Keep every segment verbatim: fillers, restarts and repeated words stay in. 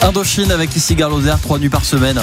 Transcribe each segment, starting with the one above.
Indochine avec ici Gare Lozère, trois nuits par semaine.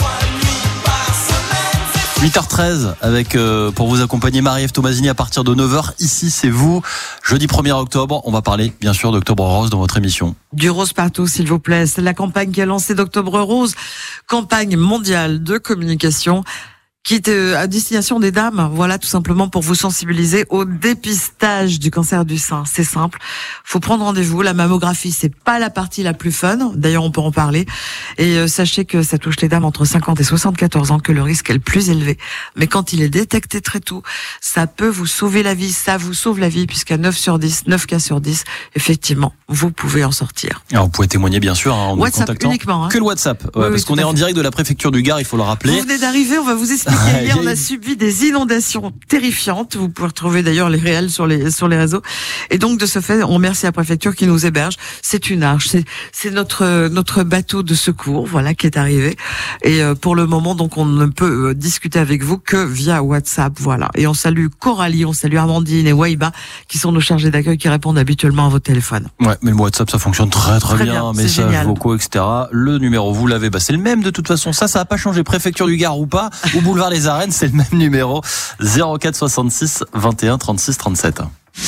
huit heures treize avec euh, pour vous accompagner Marie-Ève Tomasini à partir de neuf heures. Ici c'est vous, jeudi premier octobre. On va parler bien sûr d'Octobre Rose dans votre émission. Du rose partout s'il vous plaît. C'est la campagne qui a lancé d'Octobre Rose, campagne mondiale de communication qui est à destination des dames, voilà, tout simplement pour vous sensibiliser au dépistage du cancer du sein. C'est simple, faut prendre rendez-vous. La mammographie, c'est pas la partie la plus fun, d'ailleurs on peut en parler. Et euh, sachez que ça touche les dames entre cinquante et soixante-quatorze ans, que le risque est le plus élevé. Mais quand il est détecté très tôt, ça peut vous sauver la vie, ça vous sauve la vie, puisqu'à neuf sur dix, neuf cas sur dix, effectivement, vous pouvez en sortir. Alors vous pouvez témoigner bien sûr, hein, en WhatsApp nous contactant. Uniquement, hein. Que le WhatsApp, ouais, oui, parce oui, qu'on est en direct de la préfecture du Gard, il faut le rappeler. Vous venez d'arriver, on va vous expliquer. Hier, on a subi des inondations terrifiantes. Vous pouvez retrouver d'ailleurs les réels sur les sur les réseaux. Et donc de ce fait, on remercie la préfecture qui nous héberge. C'est une arche, c'est c'est notre notre bateau de secours, voilà, qui est arrivé. Et euh, pour le moment, donc on ne peut euh, discuter avec vous que via WhatsApp, voilà. Et on salue Coralie, on salue Amandine et Waïba qui sont nos chargés d'accueil qui répondent habituellement à vos téléphones. Ouais, mais le WhatsApp ça fonctionne très très, très bien, bien messages génial. vocaux, et cetera. Le numéro vous l'avez, bah c'est le même de toute façon. Ça, ça n'a pas changé. Préfecture du Gard ou pas, ou boulevard Les Arènes, c'est le même numéro. zéro quatre soixante-six vingt et un trente-six trente-sept.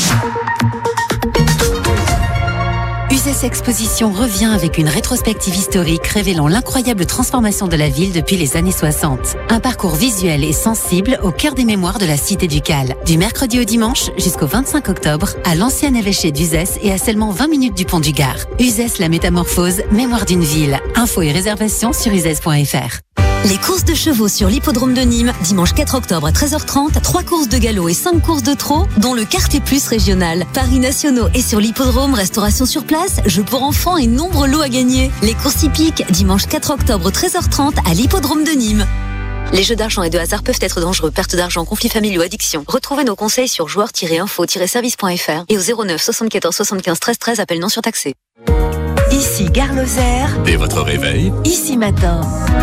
Uzès Exposition revient avec une rétrospective historique révélant l'incroyable transformation de la ville depuis les années soixante. Un parcours visuel et sensible au cœur des mémoires de la cité du Cal. Du mercredi au dimanche jusqu'au vingt-cinq octobre à l'ancien évêché d'Uzès et à seulement vingt minutes du pont du Gard. Uzès la métamorphose, mémoire d'une ville. Infos et réservations sur uzès point f r. Les courses de chevaux sur l'hippodrome de Nîmes, dimanche quatre octobre à treize heures trente, trois courses de galop et cinq courses de trot, dont le Quartet Plus régional. Paris nationaux et sur l'hippodrome, restauration sur place, jeux pour enfants et nombreux lots à gagner. Les courses hippiques, dimanche quatre octobre treize heures trente à l'hippodrome de Nîmes. Les jeux d'argent et de hasard peuvent être dangereux. Perte d'argent, conflits familiaux, addiction. Retrouvez nos conseils sur joueurs tiret info tiret service point f r et au zéro neuf soixante-quatorze soixante-quinze treize treize, appel non surtaxé. Ici Gare Lozère. Et votre réveil? Ici Matin.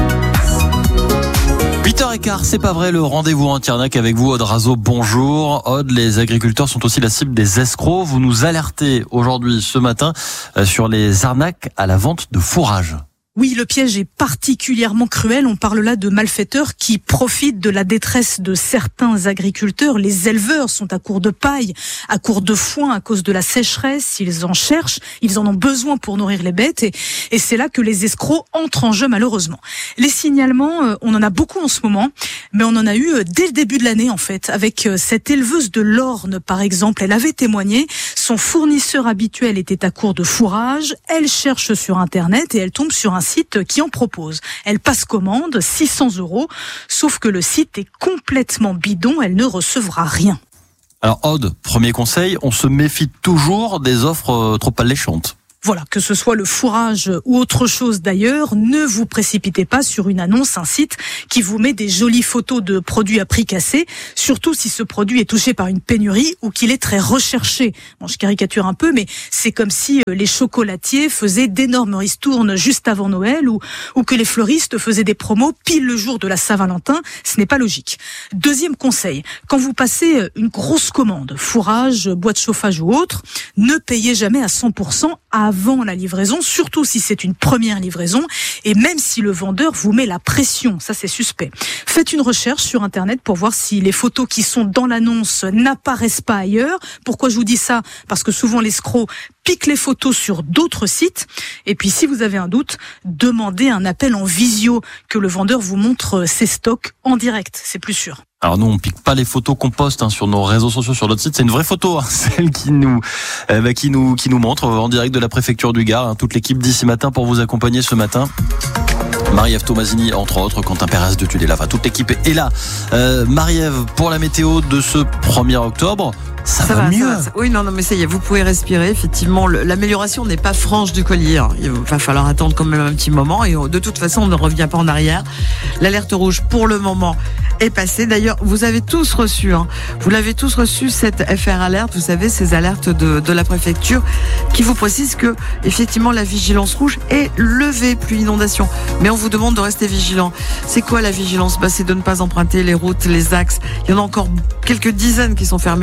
huit heures quinze, c'est pas vrai, le rendez-vous en Tiernac avec vous, Aude Razo, bonjour. Aude, les agriculteurs sont aussi la cible des escrocs. Vous nous alertez aujourd'hui, ce matin, sur les arnaques à la vente de fourrage. Oui, le piège est particulièrement cruel. On parle là de malfaiteurs qui profitent de la détresse de certains agriculteurs. Les éleveurs sont à court de paille, à court de foin à cause de la sécheresse. Ils en cherchent, ils en ont besoin pour nourrir les bêtes. Et, et c'est là que les escrocs entrent en jeu, malheureusement. Les signalements, on en a beaucoup en ce moment, mais on en a eu dès le début de l'année, en fait. Avec cette éleveuse de l'Orne, par exemple, elle avait témoigné. Son fournisseur habituel était à court de fourrage. Elle cherche sur Internet et elle tombe sur un site qui en propose. Elle passe commande, six cents euros, sauf que le site est complètement bidon, elle ne recevra rien. Alors Aude, premier conseil, on se méfie toujours des offres trop alléchantes. Voilà, que ce soit le fourrage ou autre chose d'ailleurs, ne vous précipitez pas sur une annonce, un site qui vous met des jolies photos de produits à prix cassé, surtout si ce produit est touché par une pénurie ou qu'il est très recherché. Bon, je caricature un peu, mais c'est comme si les chocolatiers faisaient d'énormes ristournes juste avant Noël ou, ou que les fleuristes faisaient des promos pile le jour de la Saint-Valentin. Ce n'est pas logique. Deuxième conseil, quand vous passez une grosse commande, fourrage, boîte de chauffage ou autre, ne payez jamais à cent pour cent à avant la livraison, surtout si c'est une première livraison, et même si le vendeur vous met la pression, ça c'est suspect. Faites une recherche sur Internet pour voir si les photos qui sont dans l'annonce n'apparaissent pas ailleurs. Pourquoi je vous dis ça? Parce que souvent l'escroc pique les photos sur d'autres sites. Et puis si vous avez un doute, demandez un appel en visio, que le vendeur vous montre ses stocks en direct, c'est plus sûr. Alors nous, on pique pas les photos qu'on poste hein, sur nos réseaux sociaux, sur notre site. C'est une vraie photo, hein, celle qui nous, euh, bah, qui nous, qui nous montre en direct de la préfecture du Gard. Hein, toute l'équipe d'ici matin pour vous accompagner ce matin. Marie-Ève Tomasini, entre autres, Quentin Pérez de Tudela. Enfin, toute l'équipe est là. Euh, Marie-Ève, pour la météo de ce premier octobre, ça, ça va, va mieux. Ça va. Oui, non, non, mais ça y est, vous pouvez respirer. Effectivement, le, l'amélioration n'est pas franche du collier. Hein. Il va falloir attendre quand même un petit moment. Et de toute façon, on ne revient pas en arrière. L'alerte rouge, pour le moment, est passée. D'ailleurs, vous avez tous reçu, hein, vous l'avez tous reçu, cette F R alerte. Vous savez, ces alertes de, de la préfecture qui vous précisent que, effectivement, la vigilance rouge est levée, pluie inondation. Mais on vous demande de rester vigilant. C'est quoi la vigilance? Bah, c'est de ne pas emprunter les routes, les axes. Il y en a encore quelques dizaines qui sont fermés sur le Gard.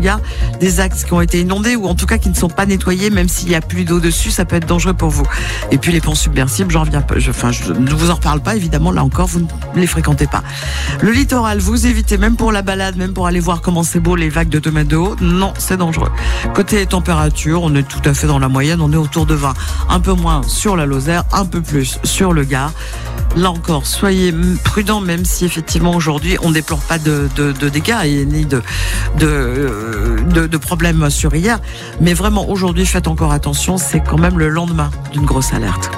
y a des axes qui ont été inondés ou en tout cas qui ne sont pas nettoyés, même s'il n'y a plus d'eau dessus, ça peut être dangereux pour vous. Et puis les ponts submersibles, j'en reviens pas. Je, enfin, je ne vous en reparle pas, évidemment, là encore, vous ne les fréquentez pas. Le littoral, vous évitez, même pour la balade, même pour aller voir comment c'est beau, les vagues de deux mètres de haut, non, c'est dangereux. Côté température, on est tout à fait dans la moyenne, on est autour de vingt. Un peu moins sur la Lozère, un peu plus sur le Gard. Là encore, soyez prudents, même si effectivement aujourd'hui on ne déplore pas de, de, de dégâts et ni de, de, de, de problèmes sur hier. Mais vraiment aujourd'hui, faites encore attention, c'est quand même le lendemain d'une grosse alerte.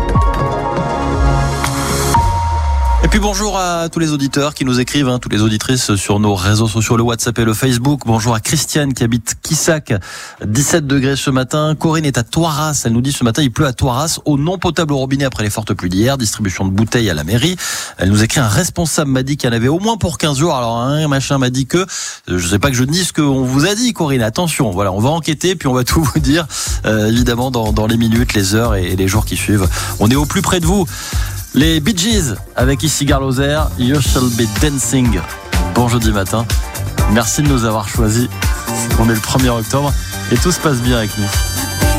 Et puis bonjour à tous les auditeurs qui nous écrivent, hein, toutes les auditrices sur nos réseaux sociaux, le WhatsApp et le Facebook. Bonjour à Christiane qui habite Quissac, dix-sept degrés ce matin. Corinne est à Toiras, elle nous dit ce matin il pleut à Toiras, eau non potable au robinet après les fortes pluies d'hier, distribution de bouteilles à la mairie. Elle nous écrit un responsable m'a dit qu'il y en avait au moins pour quinze jours. Alors un machin m'a dit que, je sais pas que je dise ce qu'on vous a dit Corinne, attention, voilà, on va enquêter puis on va tout vous dire euh, évidemment dans, dans les minutes, les heures et les jours qui suivent. On est au plus près de vous. Les Bee Gees avec ici Gare Lozère, You Shall Be Dancing. Bon jeudi matin. Merci de nous avoir choisis. On est le premier octobre et tout se passe bien avec nous.